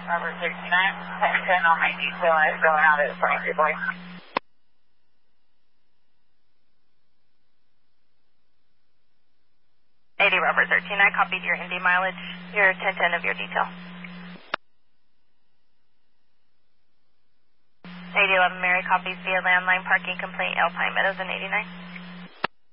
Robert 69, 1010 on my detail is going out at 23 boy. 80 Robert 13, I copied your Indy mileage, your 1010 of your detail. 8011 Mary copies via landline parking complaint, Alpine Meadows in 89.